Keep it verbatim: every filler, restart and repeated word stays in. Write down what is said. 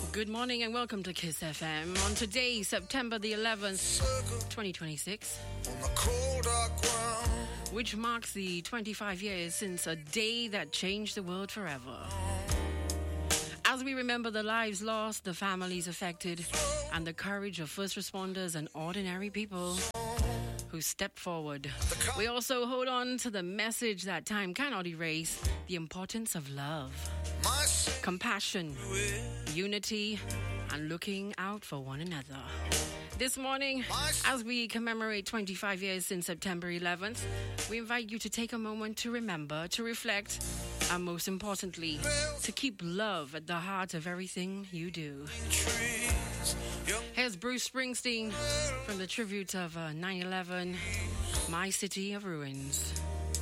Good morning and welcome to Kiss F M. On today, September the eleventh, twenty twenty-six, which marks the twenty-five years since a day that changed the world forever. As we remember the lives lost, the families affected, and the courage of first responders and ordinary people who stepped forward, we also hold on to the message that time cannot erase: the importance of love, compassion, unity, and looking out for one another. This morning, as we commemorate twenty-five years since September eleventh, we invite you to take a moment to remember, to reflect, and most importantly, to keep love at the heart of everything you do. Here's Bruce Springsteen from the tribute of uh, nine eleven, My City of Ruins.